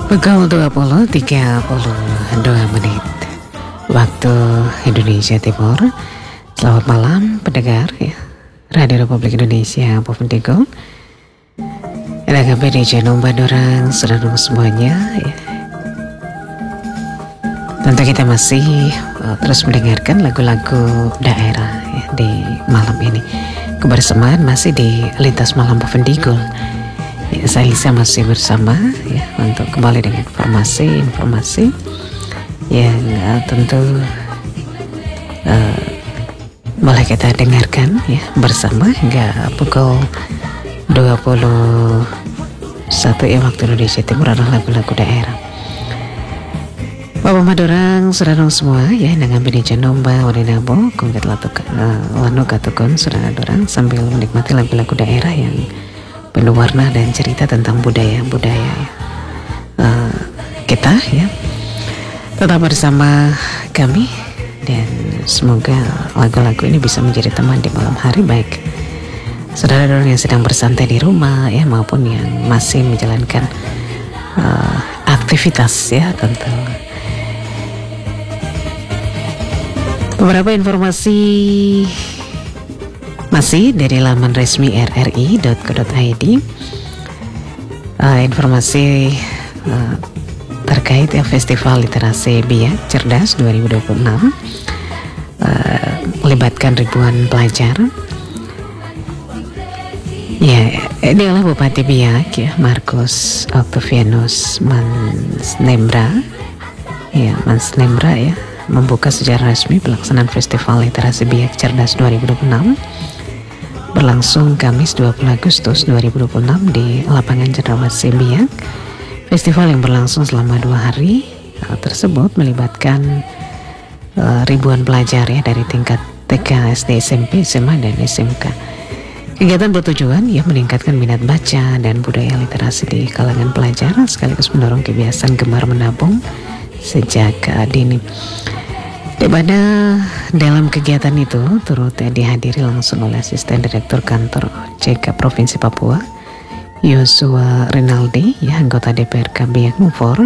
Pukul 20.32 menit waktu Indonesia Timur. Selamat malam pendengar ya Radio Republik Indonesia Pofendigo. Ada kabar di channel Bandorang Serang semuanya ya. Tentu kita masih terus mendengarkan lagu-lagu daerah ya, di malam ini. Kebersamaan masih di Lintas Malam Pofendigo. Ya, saya Lisa masih bersama ya untuk kembali dengan informasi yang tentu boleh kita dengarkan ya bersama hingga pukul 21 ya waktu Indonesia Timur adalah lagu-lagu daerah. Bapak Madurang Serang semua ya dengan bini Janomba Wadinabo Kongket Lanu Katukun Serang Adorang sambil menikmati lagu-lagu daerah yang penuh warna dan cerita tentang budaya kita ya. Tetap bersama kami dan semoga lagu-lagu ini bisa menjadi teman di malam hari, baik saudara-saudara yang sedang bersantai di rumah ya maupun yang masih menjalankan aktivitas ya tentu. Beberapa informasi masih dari laman resmi rri.co.id. Informasi terkait ya Festival Literasi Biak Cerdas 2026 melibatkan ribuan pelajar. Ya, ini adalah Bupati Biak ya Markus Octavianus Mansnembra ya membuka secara resmi pelaksanaan Festival Literasi Biak Cerdas 2026 berlangsung Kamis 20 Agustus 2026 di lapangan Cendrawasih Biak. Festival yang berlangsung selama 2 hari tersebut melibatkan ribuan pelajar ya dari tingkat TK, SD, SMP, SMA, dan SMK. Kegiatan bertujuan ya meningkatkan minat baca dan budaya literasi di kalangan pelajar sekaligus mendorong kebiasaan gemar menabung sejak dini. Di mana dalam kegiatan itu turut dihadiri langsung oleh Asisten Direktur Kantor OJK Provinsi Papua Yosua Rinaldi ya anggota DPRK Biak Nufor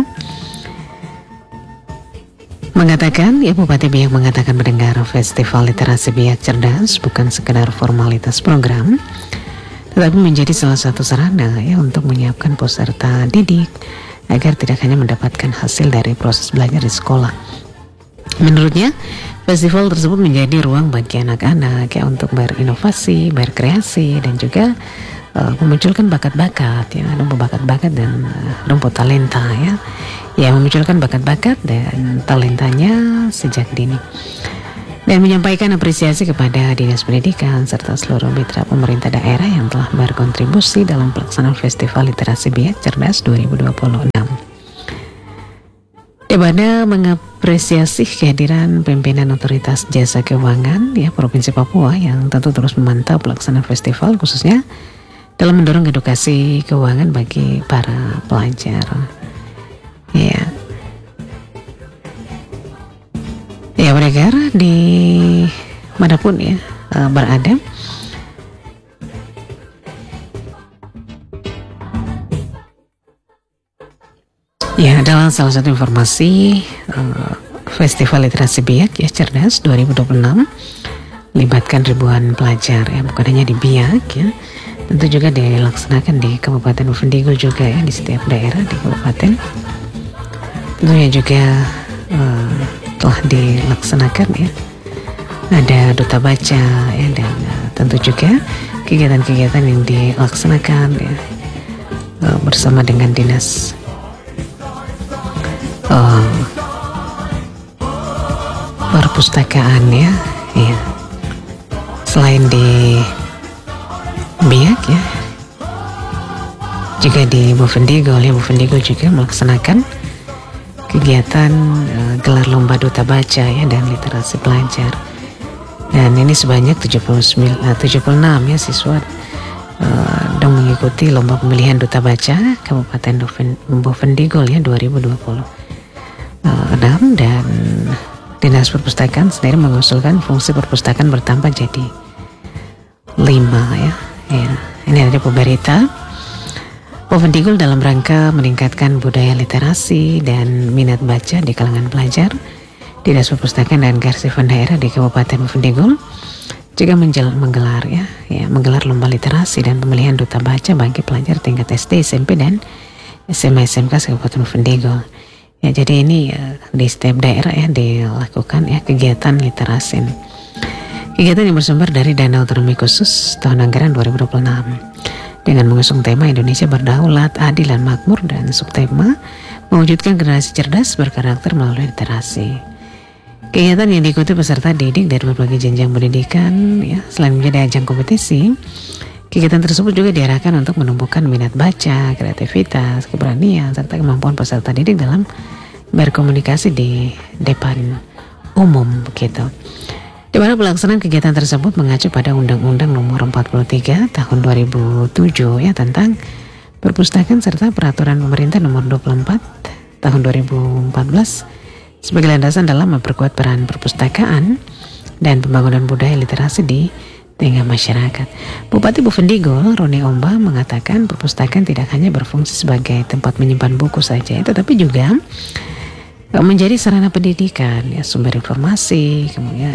mengatakan ya Bupati Biak mengatakan mendengar Festival Literasi Biak Cerdas bukan sekedar formalitas program tetapi menjadi salah satu sarana ya untuk menyiapkan peserta didik agar tidak hanya mendapatkan hasil dari proses belajar di sekolah. Menurutnya, festival tersebut menjadi ruang bagi anak-anak ya untuk berinovasi, berkreasi dan juga memunculkan bakat-bakat ya, bakat-bakat dan rumput talenta ya. Ya, memunculkan bakat-bakat dan talentanya sejak dini. Dan menyampaikan apresiasi kepada Dinas Pendidikan serta seluruh mitra pemerintah daerah yang telah berkontribusi dalam pelaksanaan Festival Literasi Biak Cerdas 2026. Di mana mengapresiasi kehadiran pimpinan otoritas jasa keuangan ya Provinsi Papua yang tentu terus memantau pelaksanaan festival khususnya dalam mendorong edukasi keuangan bagi para pelajar. Ya pendengar di manapun ya berada. Ya, adalah salah satu informasi Festival Literasi Biak ya Cerdas 2026 melibatkan ribuan pelajar ya, bukan hanya di Biak ya, tentu juga dilaksanakan di Kabupaten Pofendigo juga ya, di setiap daerah di kabupaten tentunya juga telah dilaksanakan ya, ada duta baca ya, dan tentu juga kegiatan-kegiatan yang dilaksanakan ya bersama dengan dinas perpustakaan ya. Selain di Biak ya, juga di Pofendigo juga melaksanakan kegiatan gelar lomba duta baca ya dan literasi pelajar. Dan ini sebanyak 76 ya siswa dan mengikuti lomba pemilihan duta baca Kabupaten Pofendigo ya 2026 dan Dinas Perpustakaan sendiri mengusulkan fungsi perpustakaan bertambah jadi 5 ya. Ini ada pemerintah Bovendigul dalam rangka meningkatkan budaya literasi dan minat baca di kalangan pelajar, Dinas Perpustakaan dan Kearsipan Daerah di Kabupaten Bovendigul juga menggelar lomba literasi dan pemilihan duta baca bagi pelajar tingkat SD, SMP dan SMA SMK Kabupaten Bovendigul. Ya, jadi ini di setiap daerah dilakukan kegiatan literasi. Kegiatan yang bersumber dari dana otonomi khusus tahun anggaran 2026 dengan mengusung tema Indonesia Berdaulat, Adil dan Makmur dan subtema mewujudkan generasi cerdas berkarakter melalui literasi. Kegiatan yang diikuti peserta didik dari berbagai jenjang pendidikan, selain menjadi ajang kompetisi, kegiatan tersebut juga diarahkan untuk menumbuhkan minat baca, kreativitas, keberanian, serta kemampuan peserta didik dalam berkomunikasi di depan umum begitu. Di mana pelaksanaan kegiatan tersebut mengacu pada Undang-Undang Nomor 43 Tahun 2007 tentang perpustakaan serta Peraturan Pemerintah Nomor 24 Tahun 2014 sebagai landasan dalam memperkuat peran perpustakaan dan pembangunan budaya literasi di tengah masyarakat. Bupati Bovendigul, Roni Omba, mengatakan perpustakaan tidak hanya berfungsi sebagai tempat menyimpan buku saja, tetapi juga menjadi sarana pendidikan, sumber informasi, kemudian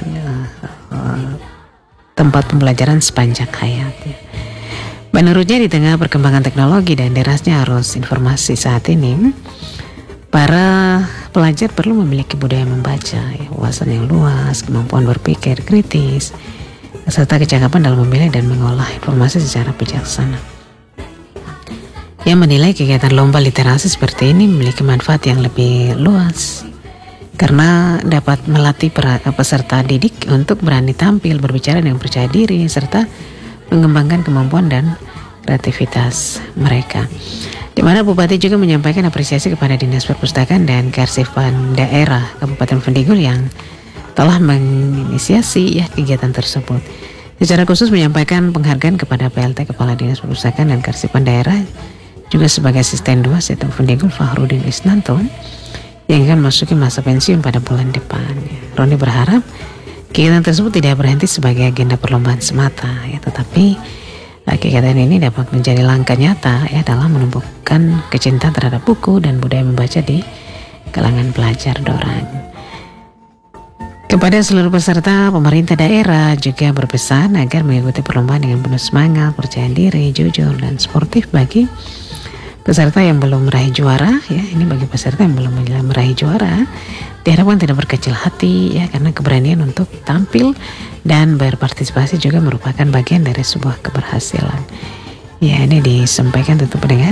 tempat pembelajaran sepanjang hayat. Menurutnya di tengah perkembangan teknologi dan derasnya arus informasi saat ini, para pelajar perlu memiliki budaya membaca, wawasan yang luas, kemampuan berpikir kritis, serta kecakapan dalam memilih dan mengolah informasi secara bijaksana. Yang menilai kegiatan lomba literasi seperti ini memiliki manfaat yang lebih luas karena dapat melatih peserta didik untuk berani tampil, berbicara dengan percaya diri, serta mengembangkan kemampuan dan kreativitas mereka. Di mana Bupati juga menyampaikan apresiasi kepada Dinas Perpustakaan dan Kearsipan Daerah Kabupaten Bovendigul yang telah menginisiasi kegiatan tersebut. Secara khusus menyampaikan penghargaan kepada PLT Kepala Dinas Perpustakaan dan Kearsipan Daerah juga sebagai asisten 2 Setu Bovendigul Fahrudin Isnanto yang akan memasuki masa pensiun pada bulan depan. Roni berharap kegiatan tersebut tidak berhenti sebagai agenda perlombaan semata, tetapi kegiatan ini dapat menjadi langkah nyata dalam menumbuhkan kecintaan terhadap buku dan budaya membaca di kalangan pelajar dorang. Kepada seluruh peserta, pemerintah daerah juga berpesan agar mengikuti perlombaan dengan penuh semangat, percaya diri, jujur, dan sportif bagi peserta yang belum meraih juara. Ini bagi peserta yang belum meraih juara, diharapkan tidak berkecil hati karena keberanian untuk tampil dan berpartisipasi juga merupakan bagian dari sebuah keberhasilan. Ini disampaikan tentu pendengar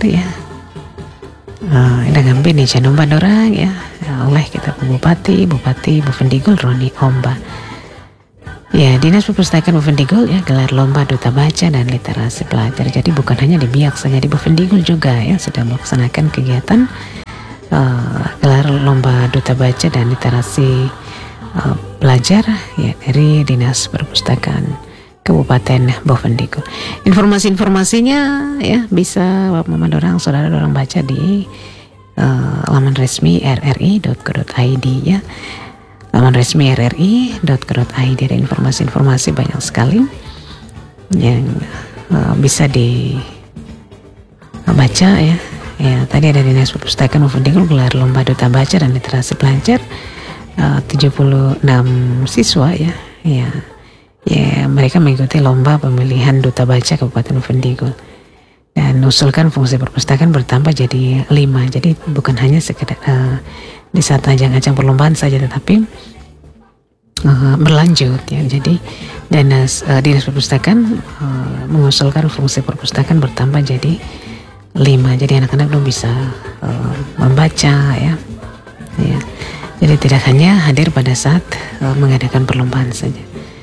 dengan bini Canumba Dorang oleh kita Bupati Bovendigul Roni Omba. Dinas Perpustakaan Bovendigul gelar lomba duta baca dan literasi pelajar. Jadi bukan hanya di Biak saja, di Bovendigul juga sedang melaksanakan kegiatan gelar lomba duta baca dan literasi pelajar dari Dinas Perpustakaan Kabupaten Bovendigul. Informasinya bisa Mama Dorang, saudara Dorang baca di laman resmi rri.co.id laman resmi rri.co.id. Ada informasi-informasi banyak sekali yang bisa dibaca tadi ada Dinas Perpustakaan Bovendigul gelar lomba duta baca dan literasi pelajar 76 siswa mereka mengikuti lomba pemilihan duta baca Kabupaten Bovendigul dan usulkan fungsi perpustakaan bertambah jadi 5. Jadi bukan hanya sekedar di saat ajang-ajang perlombaan saja, tetapi berlanjut Jadi Dinas Perpustakaan mengusulkan fungsi perpustakaan bertambah jadi 5. Jadi anak-anak belum bisa membaca Jadi tidak hanya hadir pada saat mengadakan perlombaan saja.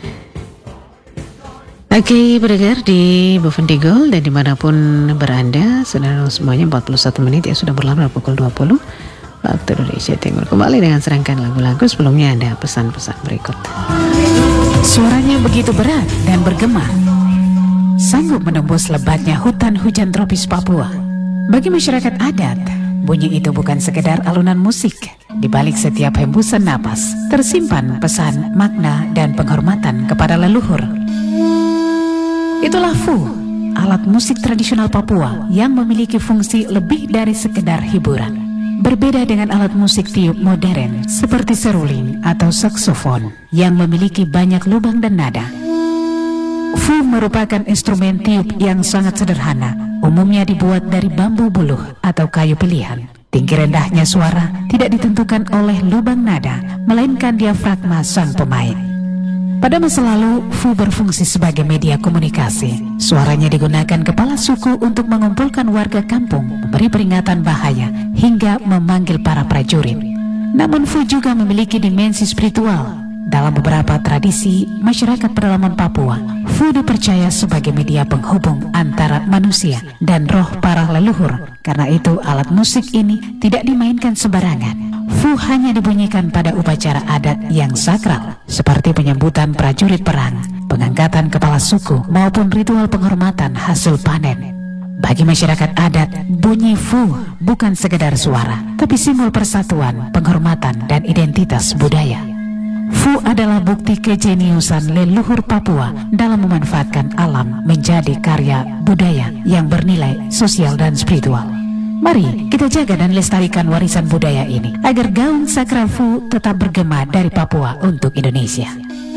Oke, pendengar di Bovendigul dan dimanapun berada, saudara semuanya 41 menit sudah berlalu pukul 20 waktu Indonesia Timur. Kembali dengan serangkaian lagu-lagu, sebelumnya ada pesan-pesan berikut. Suaranya begitu berat dan bergema, sanggup menembus lebatnya hutan hujan tropis Papua. Bagi masyarakat adat, bunyi itu bukan sekedar alunan musik. Di balik setiap hembusan napas, tersimpan pesan, makna, dan penghormatan kepada leluhur. Itulah Fu, alat musik tradisional Papua yang memiliki fungsi lebih dari sekedar hiburan. Berbeda dengan alat musik tiup modern seperti seruling atau saksofon yang memiliki banyak lubang dan nada. Fu merupakan instrumen tiup yang sangat sederhana, umumnya dibuat dari bambu buluh atau kayu pilihan. Tinggi rendahnya suara tidak ditentukan oleh lubang nada, melainkan diafragma sang pemain. Pada masa lalu, Fu berfungsi sebagai media komunikasi. Suaranya digunakan kepala suku untuk mengumpulkan warga kampung, memberi peringatan bahaya, hingga memanggil para prajurit. Namun Fu juga memiliki dimensi spiritual. Dalam beberapa tradisi masyarakat pedalaman Papua, Fu dipercaya sebagai media penghubung antara manusia dan roh para leluhur. Karena itu alat musik ini tidak dimainkan sembarangan. Fu hanya dibunyikan pada upacara adat yang sakral, seperti penyambutan prajurit perang, pengangkatan kepala suku, maupun ritual penghormatan hasil panen. Bagi masyarakat adat, bunyi Fu bukan sekedar suara, tapi simbol persatuan, penghormatan, dan identitas budaya. Fu adalah bukti kejeniusan leluhur Papua dalam memanfaatkan alam menjadi karya budaya yang bernilai sosial dan spiritual. Mari kita jaga dan lestarikan warisan budaya ini agar gaung sakral Fu tetap bergema dari Papua untuk Indonesia.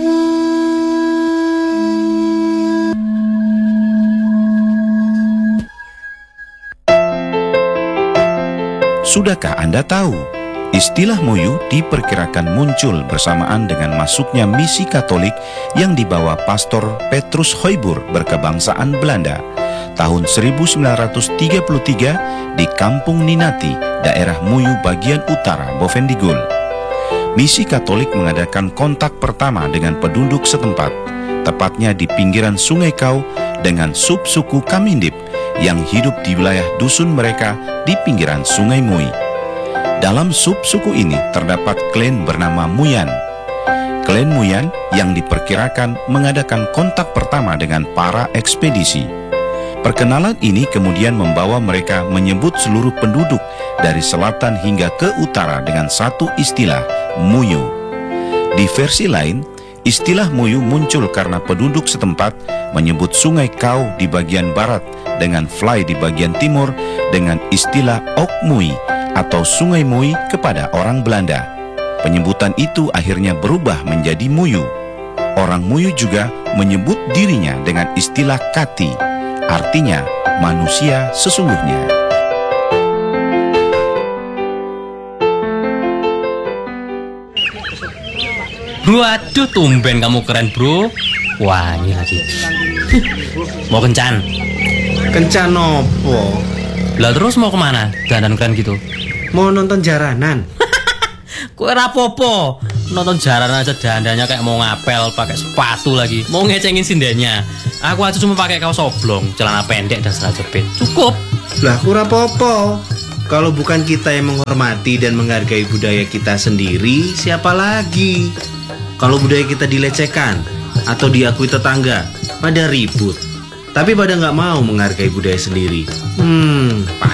Sudahkah Anda tahu, istilah Muyu diperkirakan muncul bersamaan dengan masuknya misi Katolik yang dibawa Pastor Petrus Hoybur berkebangsaan Belanda tahun 1933 di Kampung Ninati, daerah Muyu bagian utara Bovendigul. Misi Katolik mengadakan kontak pertama dengan penduduk setempat, tepatnya di pinggiran Sungai Kau dengan subsuku Kamindip yang hidup di wilayah dusun mereka di pinggiran Sungai Mui. Dalam subsuku ini terdapat klan bernama Muyan. Klan Muyan yang diperkirakan mengadakan kontak pertama dengan para ekspedisi. Perkenalan ini kemudian membawa mereka menyebut seluruh penduduk dari selatan hingga ke utara dengan satu istilah, Muyu. Di versi lain, istilah Muyu muncul karena penduduk setempat menyebut Sungai Kau di bagian barat dengan Fly di bagian timur dengan istilah Okmui atau Sungai Mui kepada orang Belanda. Penyebutan itu akhirnya berubah menjadi Muyu. Orang Muyu juga menyebut dirinya dengan istilah Kati, artinya manusia sesungguhnya. Waduh, tumben kamu keren, bro. Wah, ini lagi. Mau kencan? Kencan opo? Lah terus mau kemana? Dandan keren gitu. Mau nonton jaranan? Kue rapopo. Nonton jaranan aja dandannya kayak mau ngapel, pakai sepatu lagi. Mau ngecengin sindennya. Aku aja cuma pakai kaos oblong, celana pendek dan celana jepit. Cukup. Lah aku rapopo. Kalau bukan kita yang menghormati dan menghargai budaya kita sendiri, siapa lagi? Kalau budaya kita dilecehkan atau diakui tetangga, pada ribut. Tapi pada nggak mau menghargai budaya sendiri.